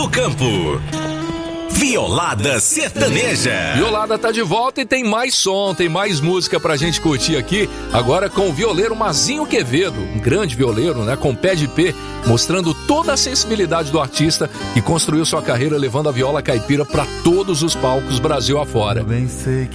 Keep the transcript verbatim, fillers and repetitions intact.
O campo. Violada Sertaneja. Violada tá de volta e tem mais som, tem mais música pra gente curtir aqui. Agora com o violeiro Mazinho Quevedo, um grande violeiro, né? Com pé de pé, mostrando toda a sensibilidade do artista que construiu sua carreira levando a viola caipira pra todos os palcos Brasil afora.